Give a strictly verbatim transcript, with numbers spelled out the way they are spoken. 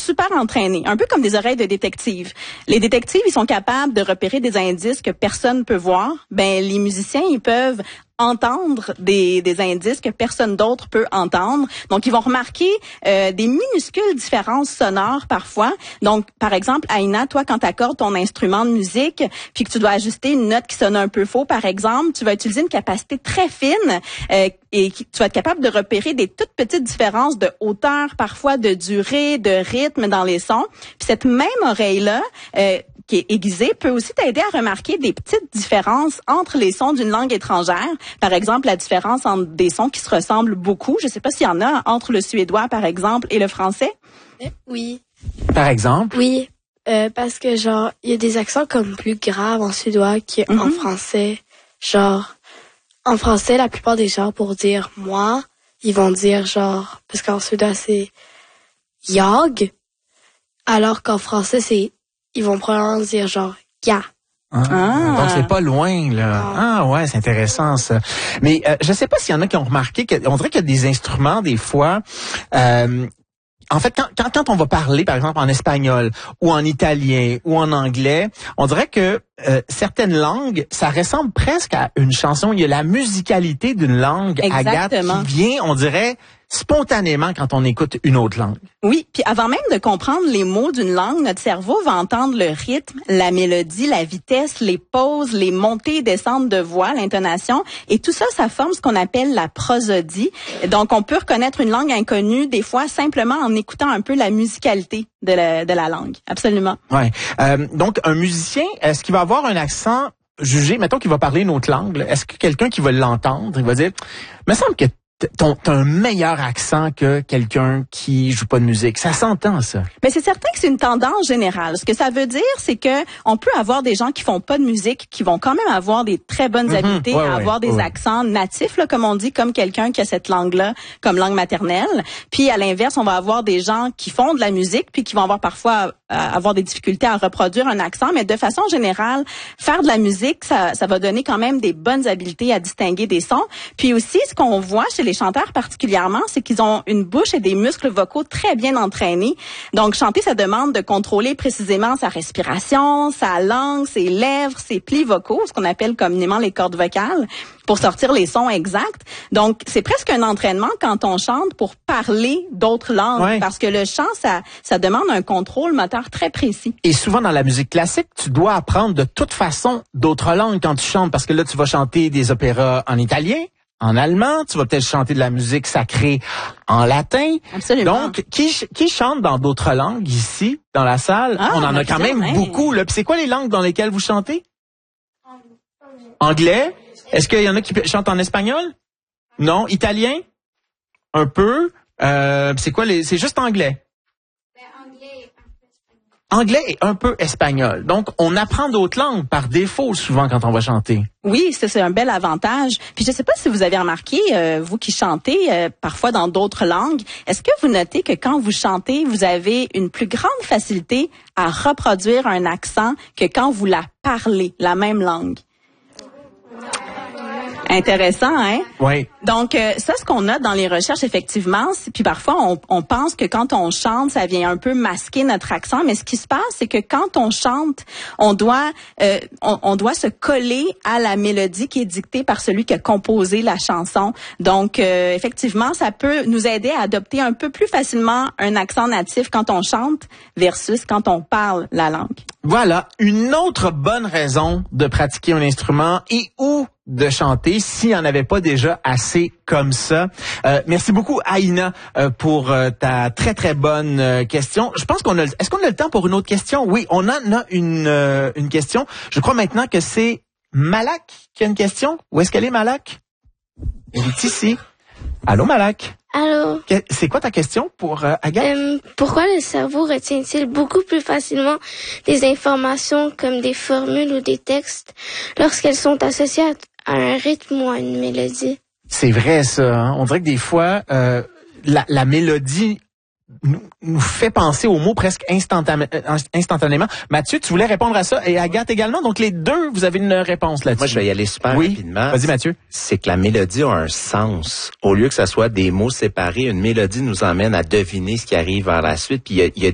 super entraînés, un peu comme des oreilles de détective. Les détectives, ils sont capables de repérer des indices que personne peut voir. Ben, les musiciens, ils peuvent entendre des, des indices que personne d'autre peut entendre. Donc, ils vont remarquer euh, des minuscules différences sonores parfois. Donc, par exemple, Aïna, toi, quand tu accordes ton instrument de musique, puis que tu dois ajuster une note qui sonne un peu faux, par exemple, tu vas utiliser une capacité très fine euh, et tu vas être capable de repérer des toutes petites différences de hauteur, parfois de durée, de rythme dans les sons. Puis cette même oreille-là, euh, qui est aiguisée, peut aussi t'aider à remarquer des petites différences entre les sons d'une langue étrangère. Par exemple, la différence entre des sons qui se ressemblent beaucoup. Je ne sais pas s'il y en a entre le suédois, par exemple, et le français. Oui. Par exemple? Oui, euh, parce que genre, il y a des accents comme plus graves en suédois qu'en mm-hmm. français. Genre, en français, la plupart des gens, pour dire « moi », ils vont dire genre, parce qu'en suédois, c'est « jag », alors qu'en français, c'est ils vont probablement dire genre « ya ». Ah, ah. Donc c'est pas loin là. Ah, ah ouais, c'est intéressant ça. Mais euh, je sais pas s'il y en a qui ont remarqué que on dirait qu'il y a des instruments des fois. Euh, en fait, quand, quand quand on va parler par exemple en espagnol ou en italien ou en anglais, on dirait que euh, certaines langues, ça ressemble presque à une chanson. Il y a la musicalité d'une langue, Agathe, qui vient, on dirait, spontanément quand on écoute une autre langue. Oui, puis avant même de comprendre les mots d'une langue, notre cerveau va entendre le rythme, la mélodie, la vitesse, les pauses, les montées et descentes de voix, l'intonation, et tout ça, ça forme ce qu'on appelle la prosodie. Donc, on peut reconnaître une langue inconnue, des fois, simplement en écoutant un peu la musicalité de la, de la langue. Absolument. Ouais. Euh, donc, un musicien, est-ce qu'il va avoir un accent jugé, mettons qu'il va parler une autre langue, là, est-ce que quelqu'un qui va l'entendre, il va dire, me semble que T'as un meilleur accent que quelqu'un qui joue pas de musique. Ça s'entend, ça. Mais c'est certain que c'est une tendance générale. Ce que ça veut dire, c'est que on peut avoir des gens qui font pas de musique, qui vont quand même avoir des très bonnes mm-hmm. habiletés ouais, à avoir ouais, des ouais. accents natifs, là, comme on dit, comme quelqu'un qui a cette langue-là comme langue maternelle. Puis, à l'inverse, on va avoir des gens qui font de la musique, puis qui vont avoir parfois euh, avoir des difficultés à reproduire un accent. Mais de façon générale, faire de la musique, ça, ça va donner quand même des bonnes habiletés à distinguer des sons. Puis aussi, ce qu'on voit chez les chanteurs particulièrement, c'est qu'ils ont une bouche et des muscles vocaux très bien entraînés. Donc, chanter, ça demande de contrôler précisément sa respiration, sa langue, ses lèvres, ses plis vocaux, ce qu'on appelle communément les cordes vocales, pour sortir les sons exacts. Donc, c'est presque un entraînement quand on chante pour parler d'autres langues, ouais. parce que le chant, ça, ça demande un contrôle moteur très précis. Et souvent, dans la musique classique, tu dois apprendre de toute façon d'autres langues quand tu chantes, parce que là, tu vas chanter des opéras en italien, en allemand, tu vas peut-être chanter de la musique sacrée en latin. Absolument. Donc, qui, qui chante dans d'autres langues ici, dans la salle? Ah, on en a quand même ouais. beaucoup. Là. Puis c'est quoi les langues dans lesquelles vous chantez? Anglais. Est-ce qu'il y en a qui chantent en espagnol? Non. Italien? Un peu. Euh, c'est quoi les? C'est juste anglais. Anglais et un peu espagnol. Donc, on apprend d'autres langues par défaut souvent quand on va chanter. Oui, c'est, c'est un bel avantage. Puis je ne sais pas si vous avez remarqué, euh, vous qui chantez euh, parfois dans d'autres langues, est-ce que vous notez que quand vous chantez, vous avez une plus grande facilité à reproduire un accent que quand vous la parlez, la même langue? Intéressant, hein? Oui. Donc, euh, ça, ce qu'on a dans les recherches, effectivement, puis parfois, on, on pense que quand on chante, ça vient un peu masquer notre accent, mais ce qui se passe, c'est que quand on chante, on doit, euh, on, on doit se coller à la mélodie qui est dictée par celui qui a composé la chanson. Donc, euh, effectivement, ça peut nous aider à adopter un peu plus facilement un accent natif quand on chante versus quand on parle la langue. Voilà, une autre bonne raison de pratiquer un instrument et ou de chanter s'il n'y en avait pas déjà assez comme ça. Euh, merci beaucoup, Aïna, euh, pour euh, ta très, très bonne euh, question. Je pense qu'on a... Est-ce qu'on a le temps pour une autre question? Oui, on en a une, euh, une question. Je crois maintenant que c'est Malak qui a une question. Où est-ce qu'elle est, Malak? Elle est ici. Allô, Malak? Allô? C'est quoi ta question pour euh, Agathe? Euh, pourquoi le cerveau retient-il beaucoup plus facilement des informations comme des formules ou des textes lorsqu'elles sont associées à, à un rythme ou à une mélodie? C'est vrai, ça. Hein? On dirait que des fois, euh, la, la mélodie nous, nous fait penser aux mots presque instantané, instantanément. Mathieu, tu voulais répondre à ça et Agathe également. Donc, les deux, vous avez une réponse là-dessus. Moi, je vais y aller super oui. rapidement. Vas-y, Mathieu. C'est que la mélodie a un sens. Au lieu que ça soit des mots séparés, une mélodie nous emmène à deviner ce qui arrive par la suite. Puis il y a, il y a